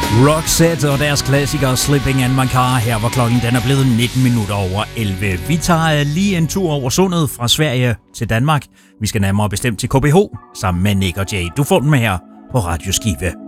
Roxette og deres klassiker Slipping in My Car. Her var klokken den er blevet 19 minutter over 11. Vi tager lige en tur over sundet fra Sverige til Danmark. Vi skal nærmere bestemt til KBH sammen med Nick og Jay. Du får den med her på Radio Skive.